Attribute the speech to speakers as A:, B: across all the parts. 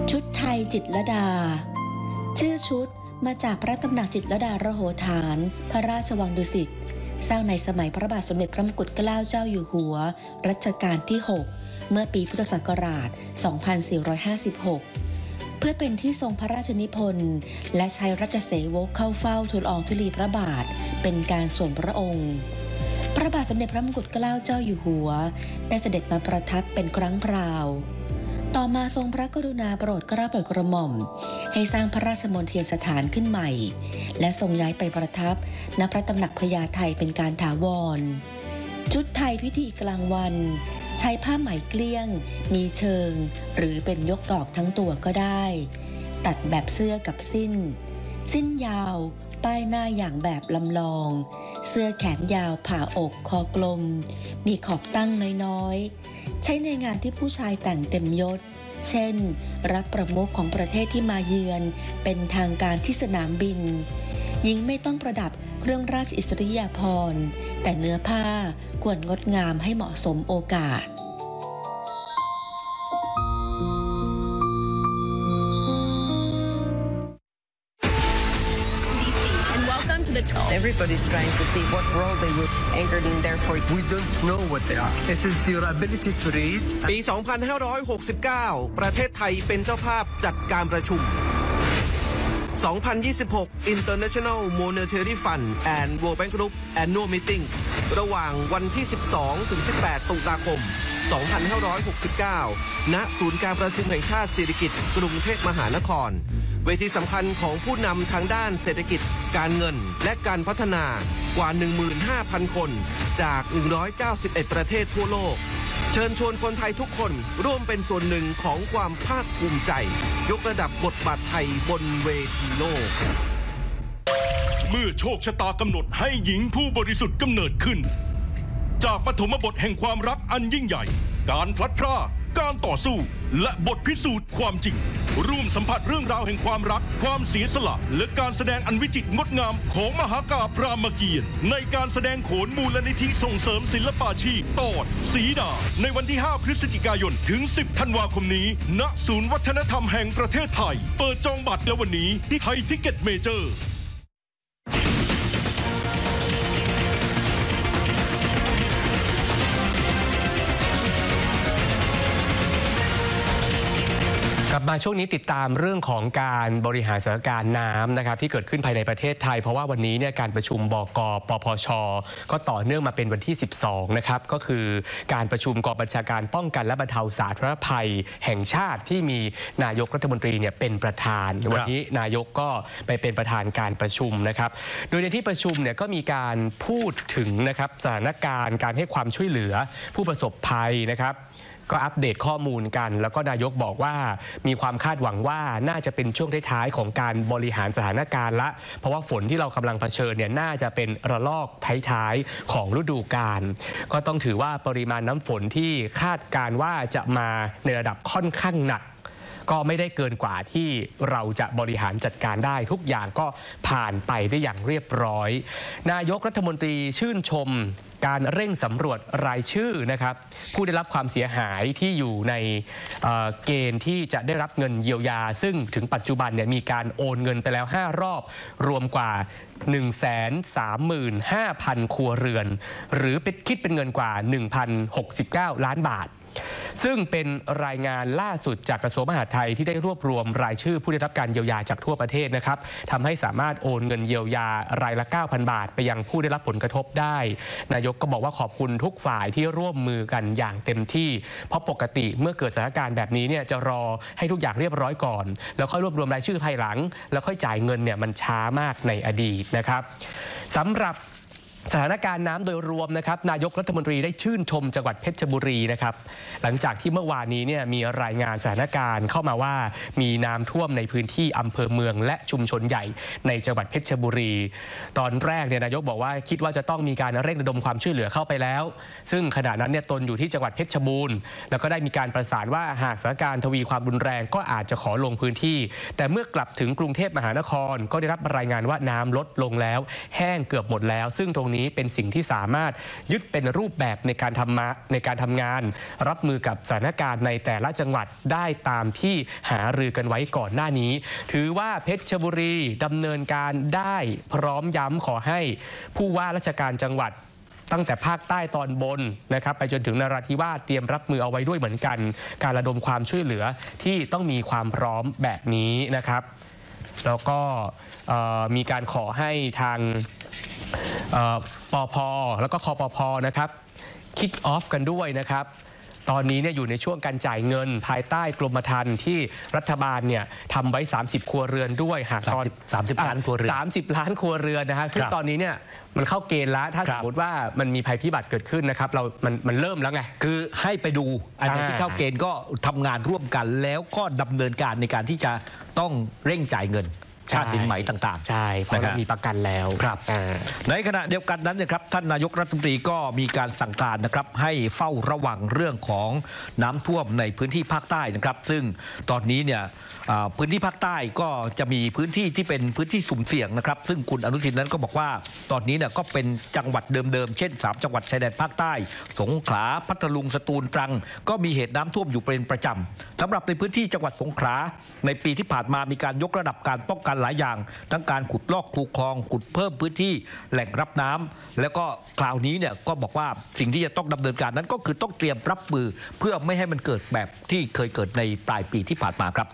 A: ชุดไทยจิตรลดาชื่อชุดมาจากพระตำหนักจิตรลดาระโหฐานพระราชวังดุสิตสร้างในสมัยพระบาทสมเด็จพระมกุฎเกล้าเจ้าอยู่หัวรัชกาลที่ 6 เมื่อปีพุทธศักราช 2456 เพื่อเป็นที่ทรงพระราชนิพนธ์และใช้ราชเสวกเข้าเฝ้าทูลอองธุลีพระบาทเป็นการส่วนพระองค์พระบาทสมเด็จพระมกุฎเกล้าเจ้าอยู่หัวได้เสด็จมาประทับเป็นครั้งคราวต่อมาทรงพระกรุณาโปรดเกล้าโปรดกระหม่อมให้สร้างพระราชมณฑียสถานขึ้นใหม่และทรงย้ายไปประทับณพระตำหนักพญาไทเป็นการถาวรชุดไทยพิธีกลางวันใช้ผ้าไหมเกลี้ยงมีเชิงหรือเป็นยกดอกทั้งตัวก็ได้ตัดแบบเสื้อกับสิ้นยาวป้ายหน้าอย่างแบบลำลองเสื้อแขนยาวผ่าอกคอกลมมีขอบตั้งน้อยๆใช้ในงานที่ผู้ชายแต่งเต็มยศเช่นรับประมุขของประเทศที่มาเยือนเป็นทางการที่สนามบินหญิงไม่ต้องประดับเครื่องราชอิสริยาภรณ์แต่เนื้อผ้าควรงดงามให้เหมาะสมโอกาส
B: Everybody's trying to see what role they will anchor in there for.
C: We don't know what they are. It is your ability to read.
D: ปี 2569 ประเทศไทยเป็นเจ้าภาพจัดการประชุม 2026 International Monetary Fund and World Bank Group Annual Meetings ระหว่างวันที่ 12-18 ตุลาคม 2569 ณ ศูนย์การประชุมแห่งชาติสิริกิติ์กรุงเทพมหานครเวทีสำคัญของผู้นำทางด้านเศรษฐกิจการเงินและการพัฒนากว่า 15,000 คนจาก 191 ประเทศทั่วโลกเชิญชวนคนไทยทุกคนร่วมเป็นส่วนหนึ่งของความภาคภูมิใจยกระดับบทบาทไทยบนเวทีโลก
E: เมื่อโชคชะตากำหนดให้หญิงผู้บริสุทธิ์กำเนิดขึ้นจากปฐมบทแห่งความรักอันยิ่งใหญ่การพลัดพรากการต่อสู้และบทพิสูจน์ความจริงร่วมสัมผัสเรื่องราวแห่งความรักความเสียสละและการแสดงอันวิจิตรงดงามของมหากาพย์รามเกียรติ์ในการแสดงโขนมูลนิธิส่งเสริมศิลปาชีพตอนสีดาในวันที่ 5 พฤศจิกายนถึง 10 ธันวาคมนี้ณศูนย์วัฒนธรรมแห่งประเทศไทยเปิดจองบัตรแล้ววันนี้ที่ไทยทิกเก็ตเมเจอร์
F: กลับมาช่วงนี้ติดตามเรื่องของการบริหารสถานการณ์น้ำนะครับที่เกิดขึ้นภายในประเทศไทยเพราะว่าวันนี้เนี่ยการประชุมบก.ปปช.ก็ต่อเนื่องมาเป็นวันที่ 12 นะครับก็คือการประชุมกองบัญชาการป้องกันและบรรเทาสาธารณภัยแห่งชาติที่มีนายกรัฐมนตรีเนี่ยเป็นประธานวันนี้นายกก็ไปเป็นประธานการประชุมนะครับโดยในที่ประชุมเนี่ยก็มีการพูดถึงนะครับสถานการณ์การให้ความช่วยเหลือผู้ประสบภัยนะครับก็อัปเดตข้อมูลกันแล้วก็นายกบอกว่ามีความคาดหวังว่าน่าจะเป็นช่วงท้ายๆของการบริหารสถานการณ์ละเพราะว่าฝนที่เรากำลังเผชิญเนี่ยน่าจะเป็นระลอกท้ายๆของฤดูกาลก็ต้องถือว่าปริมาณน้ำฝนที่คาดการว่าจะมาในระดับค่อนข้างหนักก็ไม่ได้เกินกว่าที่เราจะบริหารจัดการได้ทุกอย่างก็ผ่านไปได้อย่างเรียบร้อยนายกรัฐมนตรีชื่นชมการเร่งสำรวจรายชื่อนะครับผู้ได้รับความเสียหายที่อยู่ในเกณฑ์ที่จะได้รับเงินเยียวยาซึ่งถึงปัจจุบันเนี่ยมีการโอนเงินไปแล้ว5รอบรวมกว่า 135,000 ครัวเรือนหรือคิดเป็นเงินกว่า 1,069 ล้านบาทซึ่งเป็นรายงานล่าสุดจากกระทรวงมหาดไทยที่ได้รวบรวมรายชื่อผู้ได้รับการเยียวยาจากทั่วประเทศนะครับทำให้สามารถโอนเงินเยียวยารายละ 9,000 บาทไปยังผู้ได้รับผลกระทบได้นายกก็บอกว่าขอบคุณทุกฝ่ายที่ร่วมมือกันอย่างเต็มที่เพราะปกติเมื่อเกิดสถานการณ์แบบนี้เนี่ยจะรอให้ทุกอย่างเรียบร้อยก่อนแล้วค่อยรวบรวมรายชื่อภายหลังแล้วค่อยจ่ายเงินเนี่ยมันช้ามากในอดีตนะครับสำหรับสถานการณ์น้ำโดยรวมนะครับนายกรัฐมนตรีได้ชื่นชมจังหวัดเพชรบุรีนะครับหลังจากที่เมื่อวานนี้เนี่ยมีรายงานสถานการณ์เข้ามาว่ามีน้ำท่วมในพื้นที่อำเภอเมืองและชุมชนใหญ่ในจังหวัดเพชรบุรีตอนแรกเนี่ยนายกบอกว่าคิดว่าจะต้องมีการเร่งระดมความช่วยเหลือเข้าไปแล้วซึ่งขณะนั้นเนี่ยตนอยู่ที่จังหวัดเพชรบูรณ์แล้วก็ได้มีการประสานว่าหากสถานการณ์ทวีความรุนแรงก็อาจจะขอลงพื้นที่แต่เมื่อกลับถึงกรุงเทพมหานครก็ได้รับรายงานว่าน้ำลดลงแล้วแห้งเกือบหมดแล้วซึ่งตรงนี้เป็นสิ่งที่สามารถยึดเป็นรูปแบบในการทำงานรับมือกับสถานการณ์ในแต่ละจังหวัดได้ตามที่หารือกันไว้ก่อนหน้านี้ถือว่าเพชรบุรีดำเนินการได้พร้อมย้ำขอให้ผู้ว่าราชการจังหวัดตั้งแต่ภาคใต้ตอนบนนะครับไปจนถึงนราธิวาสเตรียมรับมือเอาไว้ด้วยเหมือนกันการระดมความช่วยเหลือที่ต้องมีความพร้อมแบบนี้นะครับแล้วก็มีการขอให้ทางปพ.แล้วก็คปพ.นะครับคิกออฟกันด้วยนะครับตอนนี้เนี่ยอยู่ในช่วงการจ่ายเงินภายใต้กรมธรรม์ที่รัฐบาลเนี่ยทำไว้30ครัวเรือนด้วยหากตอน
G: 30 ล้านครัวเรือน
F: 30 ล้านครัวเรือนนะฮะซึ่งตอนนี้เนี่ยมันเข้าเกณฑ์แล้วถ้าสมมติว่ามันมีภัยพิบัติเกิดขึ้นนะครับมันเริ่มแล้วไง
G: คือให้ไปดูอันไหนที่เข้าเกณฑ์ก็ทำงานร่วมกันแล้วก็ดำเนินการในการที่จะต้องเร่งจ่ายเงินค่าสินไหมต่างๆ
F: ใช่เพราะมีประกันแล้ว
G: ครับในขณะเดียวกันนั้นนะครับท่านนายกรัฐมนตรีก็มีการสั่งการนะครับให้เฝ้าระวังเรื่องของน้ำท่วมในพื้นที่ภาคใต้นะครับซึ่งตอนนี้เนี่ยพื้นที่ภาคใต้ก็จะมีพื้นที่ที่เป็นพื้นที่สุ่มเสี่ยงนะครับซึ่งคุณอนุทินนั้นก็บอกว่าตอนนี้เนี่ยก็เป็นจังหวัดเดิมๆเช่น3จังหวัดชายแดนภาคใต้สงขลาพัทลุงสตูลตรังก็มีเหตุน้ำท่วมอยู่เป็นประจำสำหรับในพื้นที่จังหวัดสงขลาในปีที่ผ่านมามีการยกระดับการป้องกันหลายอย่างทั้งการขุดลอกคูคลองขุดเพิ่มพื้นที่แหล่งรับน้ำแล้วก็คราวนี้เนี่ยก็บอกว่าสิ่งที่จะต้องดำเนินการนั้นก็คือต้องเตรียมรับมือเพื่อไม่ให้มันเกิดแบบที่เคยเกิดในปลายปีที่ผ่านมาครับ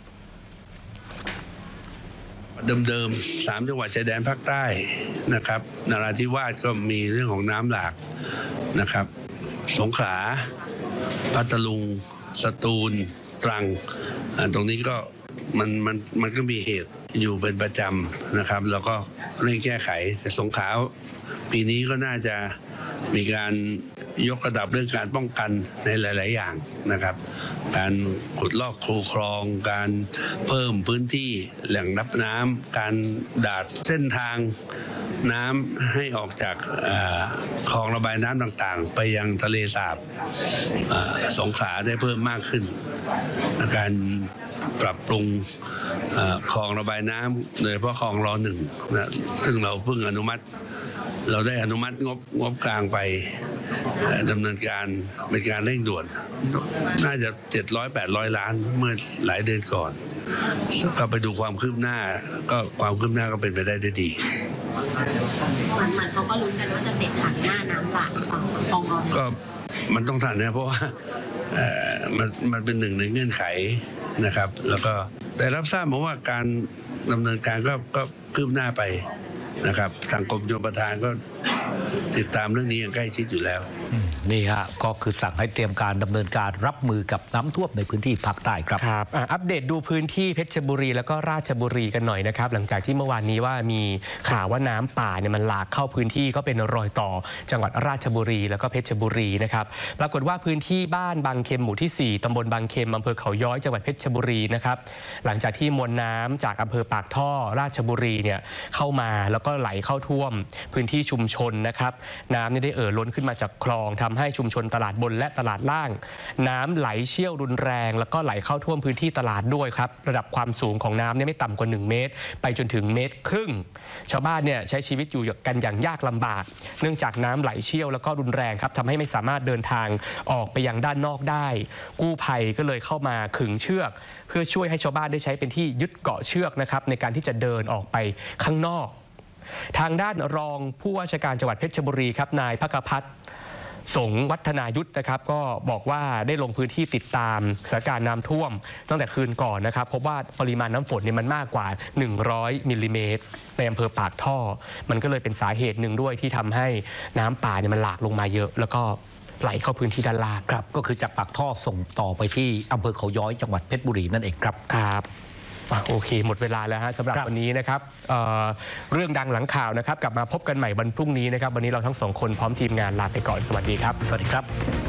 H: เดิมๆ3จังหวัดชายแดนภาคใต้นะครับนราธิวาสก็มีเรื่องของน้ำหลากนะครับสงขลาพัทลุงสตูลตรังตรงนี้ก็มันก็มีเหตุอยู่เป็นประจำนะครับแล้วก็เร่งแก้ไขแต่สงขลาปีนี้ก็น่าจะมีการยกระดับเรื่องการป้องกันในหลายๆอย่างนะครับการขุดลอกคูคลองการเพิ่มพื้นที่แหล่งรับน้ำการดาดเส้นทางน้ำให้ออกจากคลองระบายน้ำต่างๆไปยังทะเลสาบสงขลาได้เพิ่มมากขึ้นการปรับปรุงคลองระบายน้ำโดยเฉพาะคลองร1นะซึ่งเราเพิ่งอนุมัติเราได้อนุมัติงบกลางไปดำเนินการเป็นการเร่งด่วนน่าจะ700-800 ล้านเมื่อหลายเดือนก่อนก็ไปดูความคืบหน้าก็ความคืบหน้าก็เป็นไปได้ด้วยดี
I: เหมือนเขาก็ลุ้นกันว่าจะเสร็จทันหน้าน้ำหลากฝั่งคลองร
H: ก็มันต้องทันนะเพราะว่ามันเป็นหนึ่งในเงื่อนไขนะครับแล้วก็แต่รับทราบมาว่าการดำเนินการก็คืบหน้าไปนะครับทางกรมชลประทานก็ติดตามเรื่องนี้อย่างใกล้ชิดอยู่แล้ว
G: นี่ฮะก็คือสั่งให้เตรียมการดำเนินการรับมือกับน้ำท่วมในพื้นที่ภาคใต้ครับ
F: ครับอัปเดตดูพื้นที่เพชรบุรีแล้วก็ราชบุรีกันหน่อยนะครับหลังจากที่เมื่อวานนี้ว่ามีข่าวว่าน้ำป่าเนี่ยมันหลากเข้าพื้นที่ก็เป็นรอยต่อจังหวัดราชบุรีแล้วก็เพชรบุรีนะครับปรากฏว่าพื้นที่บ้านบางเข็มหมู่ที่4ตำบลบางเข็มอำเภอเขาย้อยจังหวัดเพชรบุรีนะครับหลังจากที่มวลน้ำจากอำเภอปากท่อราชบุรีเนี่ยเข้ามาแล้วก็ไหลเข้าท่วมพื้นที่ชุมชนนะครับน้ำได้ล้นขึ้นมาจากคลองทำให้ชุมชนตลาดบนและตลาดล่างน้ำไหลเชี่ยวรุนแรงแล้วก็ไหลเข้าท่วมพื้นที่ตลาดด้วยครับระดับความสูงของน้ำเนี่ยไม่ต่ำกว่า1 เมตรไปจนถึง1.5 เมตรชาวบ้านเนี่ยใช้ชีวิตอยู่กันอย่างยากลำบากเนื่องจากน้ำไหลเชี่ยวแล้วก็รุนแรงครับทำให้ไม่สามารถเดินทางออกไปยังด้านนอกได้กู้ภัยก็เลยเข้ามาขึงเชือกเพื่อช่วยให้ชาวบ้านได้ใช้เป็นที่ยึดเกาะเชือกนะครับในการที่จะเดินออกไปข้างนอกทางด้านรองผู้ว่าราชการจังหวัดเพชรบุรีครับนายภคพัฒน์สงวัฒนายุทธนะครับก็บอกว่าได้ลงพื้นที่ติดตามสถานการณ์น้ำท่วมตั้งแต่คืนก่อนนะครับพบว่าปริมาณน้ำฝนเนี่ยมันมากกว่า100 มิลลิเมตรในอำเภอปากท่อมันก็เลยเป็นสาเหตุหนึ่งด้วยที่ทำให้น้ำป่าเนี่ยมันหลากลงมาเยอะแล้วก็ไหลเข้าพื้นที่ด้านล่าง
G: ครับก็คือจากปากท่อส่งต่อไปที่อำเภอเขาย้อยจังหวัดเพชรบุรีนั่นเองครับ
F: ครับโอเคหมดเวลาแล้วฮะสำหรับวันนี้นะครับเรื่องดังหลังข่าวนะครับกลับมาพบกันใหม่วันพรุ่งนี้นะครับวันนี้เราทั้ง2 คนพร้อมทีมงานลาไปก่อนสวัสดีครับ
G: สวัสดีครับ